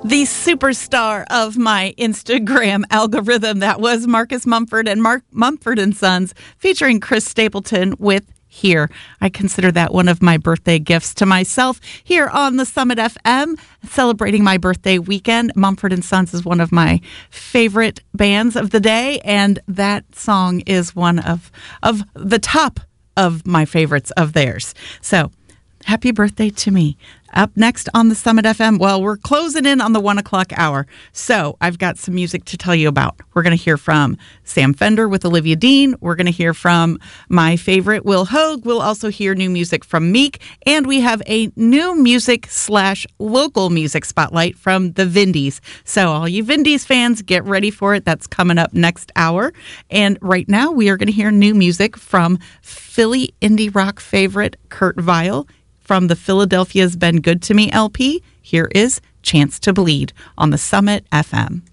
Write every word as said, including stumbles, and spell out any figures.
The superstar of my Instagram algorithm, that was Marcus Mumford and Mark Mumford and Sons, featuring Chris Stapleton with Here. I consider that one of my birthday gifts to myself here on the Summit F M, celebrating my birthday weekend. Mumford and Sons is one of my favorite bands of the day, and that song is one of of the top of my favorites of theirs. So, happy birthday to me. Up next on the Summit F M, well, we're closing in on the one o'clock hour, so I've got some music to tell you about. We're going to hear from Sam Fender with Olivia Dean. We're going to hear from my favorite, Will Hoge. We'll also hear new music from Meek, and we have a new music slash local music spotlight from the Vindies. So all you Vindies fans, get ready for it. That's coming up next hour. And right now, we are going to hear new music from Philly indie rock favorite Kurt Vile. From the Philadelphia's Been Good to Me L P, here is Chance to Bleed on the Summit F M.